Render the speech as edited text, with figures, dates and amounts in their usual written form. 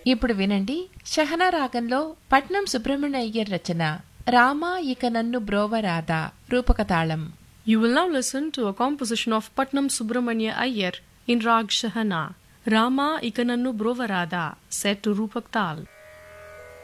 ఇప్పుడు వినండి షహనా రాగంలో పట్నం సుబ్రహ్మణ్య అయ్యర్ రచన రామా ఇక నన్ను బ్రోవరాదా రూపక తాళం. You will now listen to a composition of Patnam Subramanya Iyer in Rag Shahana, Rama Ikanannu Brovarada, set to Rupak Tal.